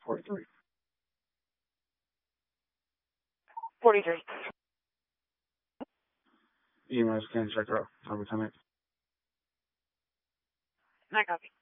43. 43. Email scan check out. I'll be coming. I copy.